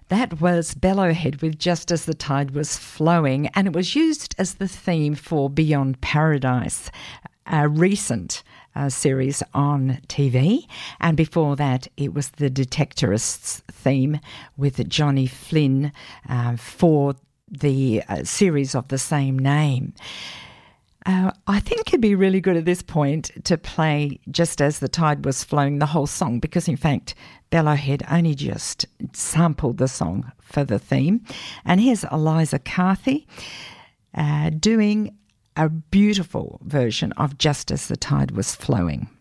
That was Bellowhead with Just As the Tide Was Flowing, and it was used as the theme for Beyond Paradise, a recent series on TV. And before that, it was the Detectorists theme with Johnny Flynn for the series of the same name. I think it'd be really good at this point to play Just As the Tide Was Flowing, the whole song, because in fact Bellowhead only just sampled the song for the theme. And here's Eliza Carthy doing a beautiful version of Just As the Tide Was Flowing.